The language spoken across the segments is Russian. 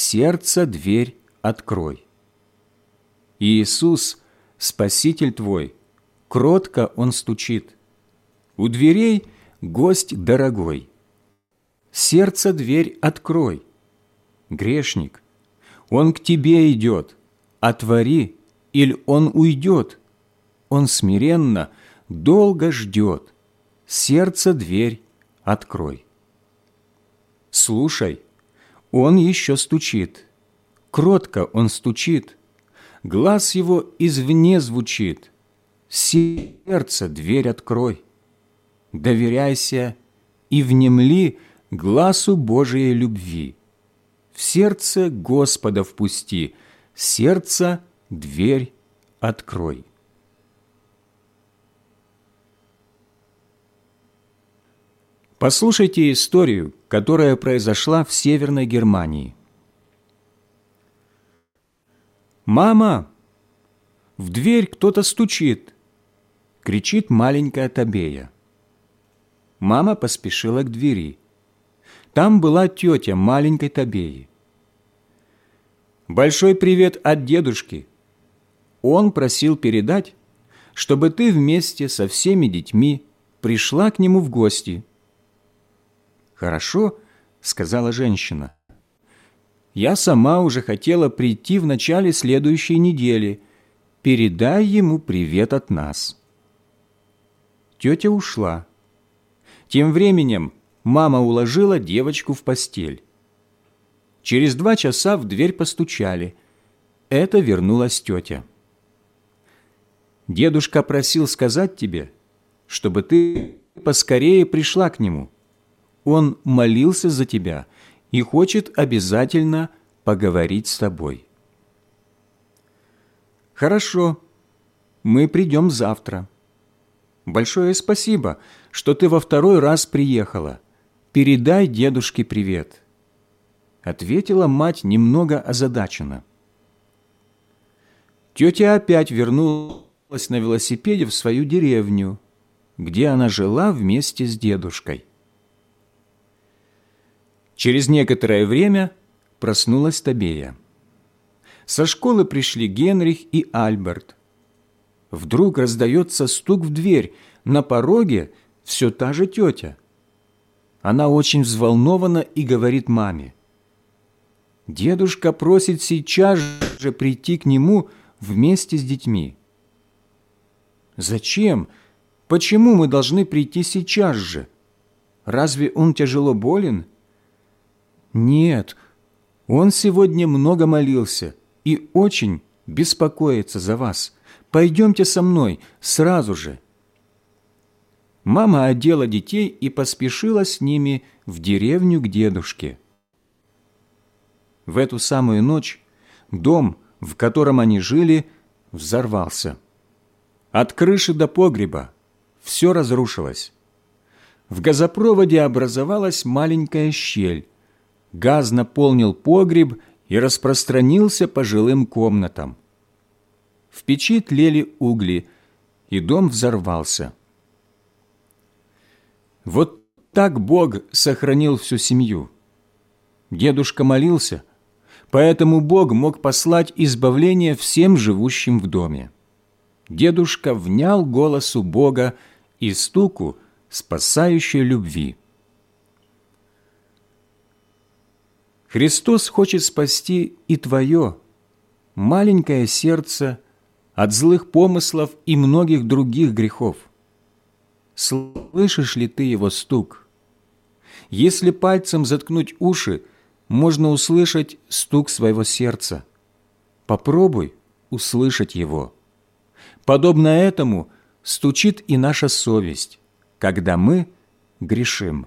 сердца дверь открой. Иисус, Спаситель твой, кротко Он стучит. У дверей гость дорогой. Сердца дверь открой. Грешник, Он к тебе идет. Отвори, иль Он уйдет. Он смиренно, долго ждет. Сердца дверь открой. Слушай, Он еще стучит. Кротко Он стучит. Глас Его извне звучит. Сердце дверь открой. Доверяйся и внемли гласу Божией любви. В сердце Господа впусти, сердце дверь открой. Послушайте историю, которая произошла в Северной Германии. «Мама, в дверь кто-то стучит!» – кричит маленькая Табея. Мама поспешила к двери. Там была тетя маленькой Табеи. «Большой привет от дедушки. Он просил передать, чтобы ты вместе со всеми детьми пришла к нему в гости». «Хорошо», — сказала женщина. «Я сама уже хотела прийти в начале следующей недели. Передай ему привет от нас». Тетя ушла. Тем временем мама уложила девочку в постель. Через 2 часа в дверь постучали. Это вернулась тетя. «Дедушка просил сказать тебе, чтобы ты поскорее пришла к нему. Он молился за тебя и хочет обязательно поговорить с тобой». «Хорошо, мы придем завтра. Большое спасибо, что ты во 2-й раз приехала. Передай дедушке привет», — ответила мать немного озадаченно. Тетя опять вернулась на велосипеде в свою деревню, где она жила вместе с дедушкой. Через некоторое время проснулась Табея. Со школы пришли Генрих и Альберт. Вдруг раздается стук в дверь. На пороге все та же тетя. Она очень взволнована и говорит маме: «Дедушка просит сейчас же прийти к нему вместе с детьми». «Зачем? Почему мы должны прийти сейчас же? Разве он тяжело болен?» «Нет, он сегодня много молился и очень беспокоится за вас. Пойдемте со мной сразу же». Мама одела детей и поспешила с ними в деревню к дедушке. В эту самую ночь дом, в котором они жили, взорвался. От крыши до погреба все разрушилось. В газопроводе образовалась маленькая щель. Газ наполнил погреб и распространился по жилым комнатам. В печи тлели угли, и дом взорвался. Вот так Бог сохранил всю семью. Дедушка молился, поэтому Бог мог послать избавление всем живущим в доме. Дедушка внял голосу Бога и стуку спасающей любви. Христос хочет спасти и твое маленькое сердце от злых помыслов и многих других грехов. Слышишь ли ты Его стук? Если пальцем заткнуть уши, можно услышать стук своего сердца. Попробуй услышать его. Подобно этому стучит и наша совесть, когда мы грешим.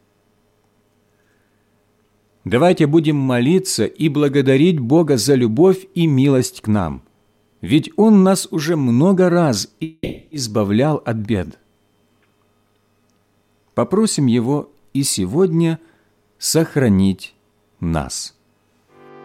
Давайте будем молиться и благодарить Бога за любовь и милость к нам, ведь Он нас уже много раз избавлял от бед. Попросим Его и сегодня сохранить нас.